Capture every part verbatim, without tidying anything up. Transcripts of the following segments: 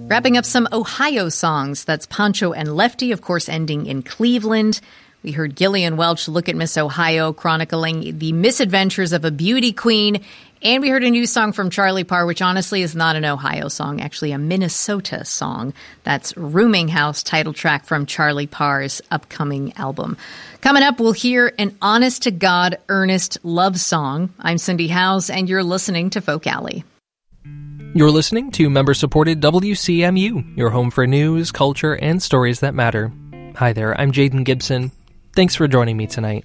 Wrapping up some Ohio songs. That's Pancho and Lefty, of course, ending in Cleveland. We heard Gillian Welch, Look at Miss Ohio, chronicling the misadventures of a beauty queen. And we heard a new song from Charlie Parr, which honestly is not an Ohio song, actually a Minnesota song. That's Rooming House, title track from Charlie Parr's upcoming album. Coming up, we'll hear an honest-to-God, earnest love song. I'm Cindy Howes, and you're listening to Folk Alley. You're listening to member-supported W C M U, your home for news, culture, and stories that matter. Hi there, I'm Jaden Gibson. Thanks for joining me tonight.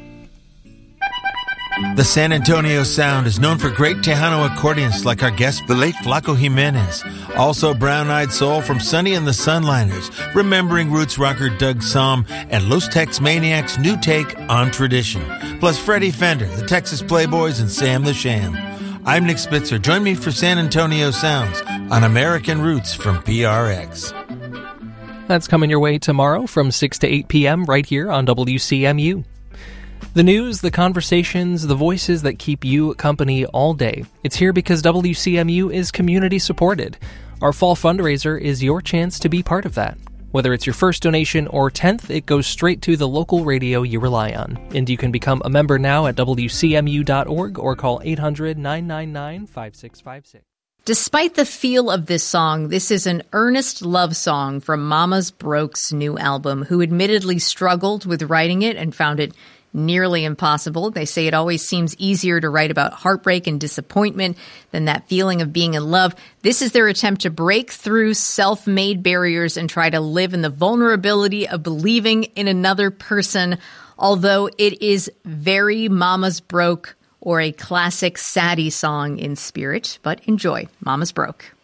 The San Antonio Sound is known for great Tejano accordions like our guest, the late Flaco Jimenez. Also Brown-Eyed Soul from Sonny and the Sunliners, remembering roots rocker Doug Somm, and Los Tex Maniacs' new take on tradition. Plus Freddie Fender, the Texas Playboys, and Sam the Sham. I'm Nick Spitzer. Join me for San Antonio Sounds on American Roots from P R X. That's coming your way tomorrow from six to eight p.m. right here on W C M U. The news, the conversations, the voices that keep you company all day. It's here because W C M U is community supported. Our fall fundraiser is your chance to be part of that. Whether it's your first donation or tenth, it goes straight to the local radio you rely on. And you can become a member now at W C M U dot org or call eight hundred, nine nine nine, five six five six. Despite the feel of this song, this is an earnest love song from Mamas Broke's new album, who admittedly struggled with writing it and found it nearly impossible. They say it always seems easier to write about heartbreak and disappointment than that feeling of being in love. This is their attempt to break through self-made barriers and try to live in the vulnerability of believing in another person, although it is very Mama's Broke or a classic Sadie song in spirit. But enjoy Mama's Broke.